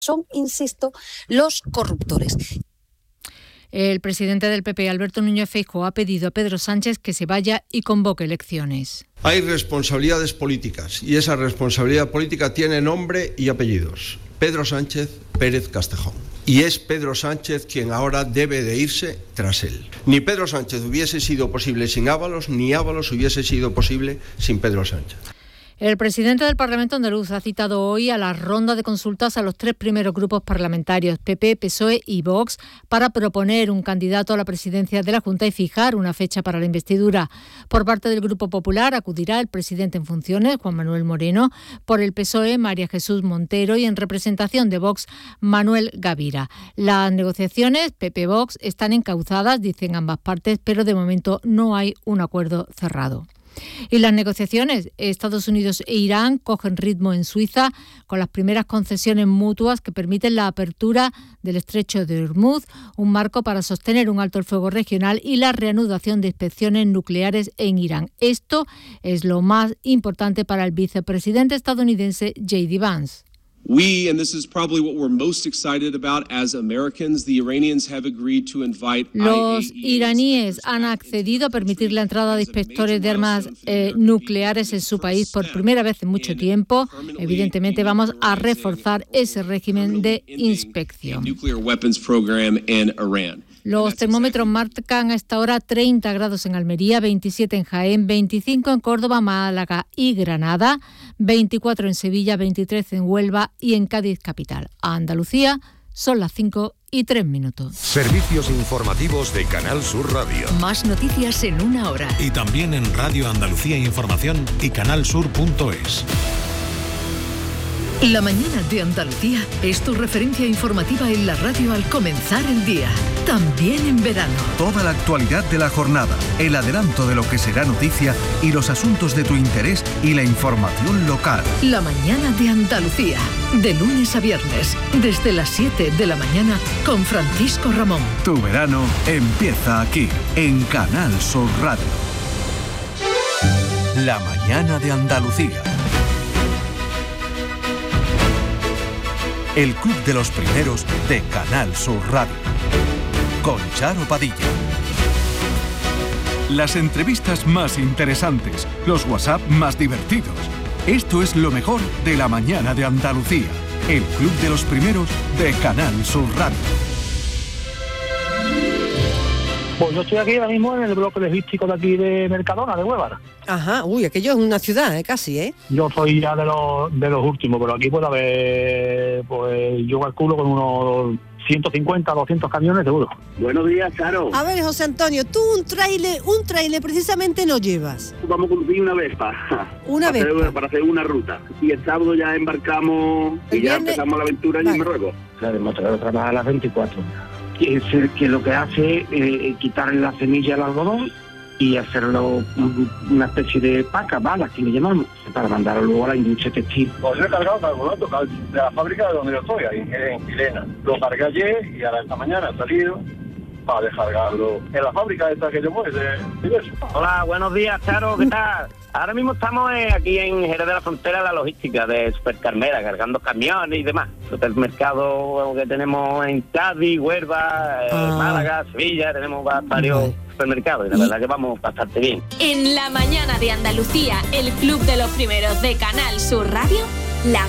son, insisto, los corruptores. El presidente del PP, Alberto Núñez Feijóo, ha pedido a Pedro Sánchez que se vaya y convoque elecciones. Hay responsabilidades políticas y esa responsabilidad política tiene nombre y apellidos. Pedro Sánchez Pérez Castejón. Y es Pedro Sánchez quien ahora debe de irse tras él. Ni Pedro Sánchez hubiese sido posible sin Ábalos, ni Ábalos hubiese sido posible sin Pedro Sánchez. El presidente del Parlamento andaluz ha citado hoy a la ronda de consultas a los 3 primeros grupos parlamentarios, PP, PSOE y Vox, para proponer un candidato a la presidencia de la Junta y fijar una fecha para la investidura. Por parte del Grupo Popular acudirá el presidente en funciones, Juan Manuel Moreno, por el PSOE, María Jesús Montero, y en representación de Vox, Manuel Gavira. Las negociaciones PP-Vox están encauzadas, dicen ambas partes, pero de momento no hay un acuerdo cerrado. Y las negociaciones Estados Unidos e Irán cogen ritmo en Suiza con las primeras concesiones mutuas que permiten la apertura del estrecho de Hormuz, un marco para sostener un alto el fuego regional y la reanudación de inspecciones nucleares en Irán. Esto es lo más importante para el vicepresidente estadounidense J.D. Vance. We, and this is probably what we're most excited about as Americans, the Iranians have agreed to invite Los iraníes han accedido a permitir la entrada de inspectores de armas nucleares en su país por primera vez en mucho tiempo. Evidentemente vamos a reforzar ese régimen de inspección. Los termómetros marcan a esta hora 30 grados en Almería, 27 en Jaén, 25 en Córdoba, Málaga y Granada, 24 en Sevilla, 23 en Huelva y en Cádiz capital. A Andalucía son las 5:03. Servicios informativos de Canal Sur Radio. Más noticias en una hora. Y también en Radio Andalucía Información y canalsur.es. La mañana de Andalucía es tu referencia informativa en la radio al comenzar el día, también en verano. Toda la actualidad de la jornada, el adelanto de lo que será noticia y los asuntos de tu interés y la información local. La mañana de Andalucía, de lunes a viernes, desde las 7 de la mañana con Francisco Ramón. Tu verano empieza aquí, en Canal Sur Radio. La mañana de Andalucía. El Club de los Primeros de Canal Sur Radio. Con Charo Padilla. Las entrevistas más interesantes, los WhatsApp más divertidos. Esto es lo mejor de la mañana de Andalucía. El Club de los Primeros de Canal Sur Radio. Pues yo estoy aquí ahora mismo en el bloque logístico de aquí de Mercadona, de Huébara. Ajá, uy, aquello es una ciudad, casi, ¿eh? Yo soy ya de los últimos, pero aquí puede haber, pues yo calculo con unos 150, 200 camiones seguro. Buenos días, Charo. A ver, José Antonio, tú un tráiler precisamente no llevas. Vamos a conducir una Vespa. Para hacer una ruta. Y el sábado ya embarcamos y ya empezamos la aventura en Marruecos. La demostrada trabaja a las 24. Que lo que hace es quitarle la semilla al algodón y hacerlo una especie de paca, balas, que le llamamos, para mandarlo luego a la industria textil. Pues yo he cargado de algodón de la fábrica de donde yo estoy, ahí en Quilena. Lo cargué ayer y ahora esta mañana he salido para descargarlo en la fábrica esta que yo voy de eso. Hola, buenos días, Charo, ¿qué tal? Ahora mismo estamos aquí en Jerez de la Frontera, la logística de Supercarmera, cargando camiones y demás. El mercado que tenemos en Cádiz, Huelva, Málaga, Sevilla, tenemos varios supermercados y la verdad que vamos bastante bien. En la mañana de Andalucía, el Club de los Primeros de Canal Sur Radio, la